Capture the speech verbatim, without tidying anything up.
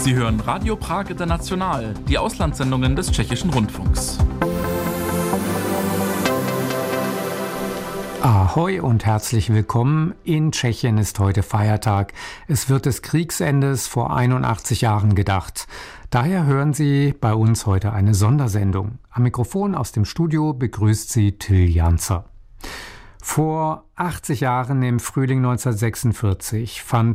Sie hören Radio Prag International, die Auslandssendungen des Tschechischen Rundfunks. Ahoi und herzlich willkommen. In Tschechien ist heute Feiertag. Es wird des Kriegsendes vor einundachtzig Jahren gedacht. Daher hören Sie bei uns heute eine Sondersendung. Am Mikrofon aus dem Studio begrüßt Sie Till Janzer. Vor achtzig Jahren, im Frühling neunzehnhundertsechsundvierzig, fand